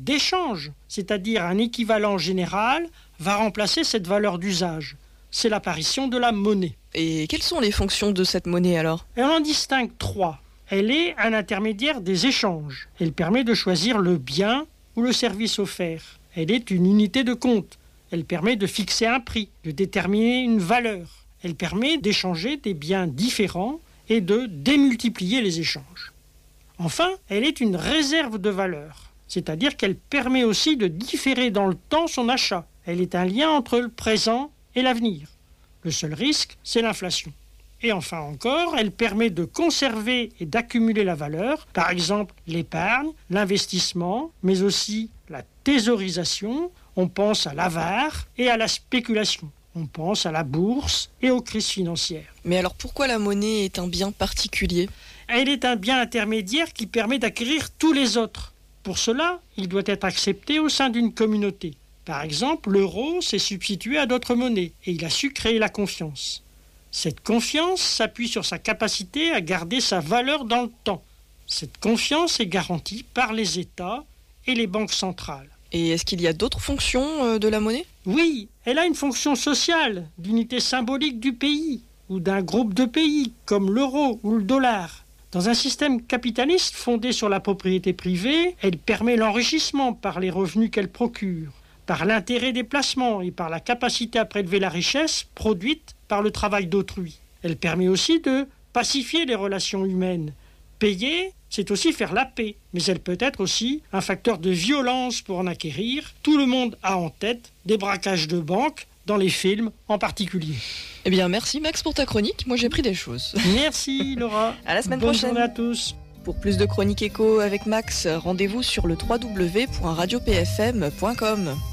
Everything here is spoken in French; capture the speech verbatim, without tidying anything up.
d'échange, c'est-à-dire un équivalent général, va remplacer cette valeur d'usage. C'est l'apparition de la monnaie. Et quelles sont les fonctions de cette monnaie alors ? Et on en distingue trois. Elle est un intermédiaire des échanges. Elle permet de choisir le bien ou le service offert. Elle est une unité de compte. Elle permet de fixer un prix, de déterminer une valeur. Elle permet d'échanger des biens différents et de démultiplier les échanges. Enfin, elle est une réserve de valeur, c'est-à-dire qu'elle permet aussi de différer dans le temps son achat. Elle est un lien entre le présent et l'avenir. Le seul risque, c'est l'inflation. Et enfin encore, elle permet de conserver et d'accumuler la valeur, par exemple l'épargne, l'investissement, mais aussi la thésaurisation. On pense à l'avare et à la spéculation. On pense à la bourse et aux crises financières. Mais alors pourquoi la monnaie est un bien particulier ? Elle est un bien intermédiaire qui permet d'acquérir tous les autres. Pour cela, il doit être accepté au sein d'une communauté. Par exemple, l'euro s'est substitué à d'autres monnaies et il a su créer la confiance. Cette confiance s'appuie sur sa capacité à garder sa valeur dans le temps. Cette confiance est garantie par les États et les banques centrales. Et est-ce qu'il y a d'autres fonctions de la monnaie ? Oui, elle a une fonction sociale, d'unité symbolique du pays ou d'un groupe de pays comme l'euro ou le dollar. Dans un système capitaliste fondé sur la propriété privée, elle permet l'enrichissement par les revenus qu'elle procure, par l'intérêt des placements et par la capacité à prélever la richesse produite par le travail d'autrui. Elle permet aussi de pacifier les relations humaines. Payer, c'est aussi faire la paix, mais elle peut être aussi un facteur de violence pour en acquérir. Tout le monde a en tête des braquages de banques, dans les films en particulier. Eh bien, merci Max pour ta chronique. Moi, j'ai pris des choses. Merci Laura. À la semaine Bonne prochaine. journée à tous. Pour plus de chroniques éco avec Max, rendez-vous sur le w w w point radio p f m point com.